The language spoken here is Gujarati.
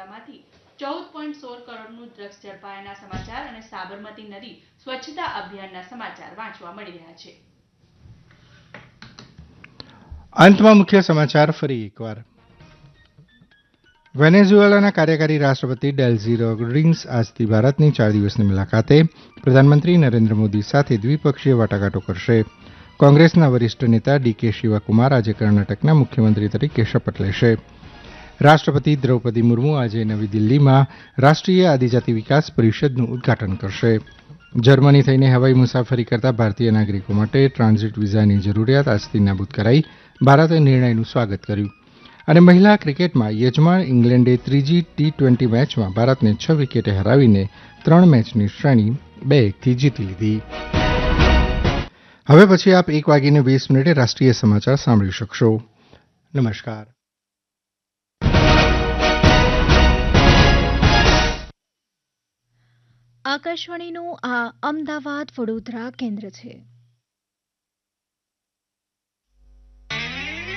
વડોદરામાંથી 14.16 કરોડનું ડ્રગ્સ ઝડપાયાના સમાચાર અને સાબરમતી નદી સ્વચ્છતા અભિયાનના સમાચાર વાંચવા મળી રહ્યા છે. અંતમાં મુખ્ય સમાચાર ફરી એકવાર. વેનેઝુએલાના કાર્યકારી રાષ્ટ્રપતિ ડેલ્સી રોડ્રિગ્સ આજથી ભારતની 4 દિવસની મુલાકાતે. પ્રધાનમંત્રી નરેન્દ્ર મોદી સાથે દ્વિપક્ષીય વાટાઘાટો કરશે. કોંગ્રેસના વરિષ્ઠ નેતા ડીકે શિવકુમાર આજે કર્ણાટકના મુખ્યમંત્રી તરીકે શપથ લેશે. રાષ્ટ્રપતિ દ્રૌપદી મુર્મુ આજે નવી દિલ્હીમાં રાષ્ટ્રીય આદિજાતિ વિકાસ પરિષદનું ઉદઘાટન કરશે. જર્મની થઈને હવાઈ મુસાફરી કરતા ભારતીય નાગરિકો માટે ટ્રાન્ઝિટ વિઝાની જરૂરિયાત આજથી નાબૂદ કરાઈ. ભારતે નિર્ણયનું સ્વાગત કર્યું. અને મહિલા ક્રિકેટમાં યજમાન ઇંગ્લેન્ડે ત્રીજી T20 મેચમાં ભારતને 6 વિકેટે હરાવીને 3 મેચની શ્રેણી 2-1થી જીતી લીધી. હવે પછી આપ 1:20 રાષ્ટ્રીય સમાચાર સાંભળી શકશો. નમસ્કાર. આકાશવાણીનું આ અમદાવાદ વડોદરા કેન્દ્ર છે.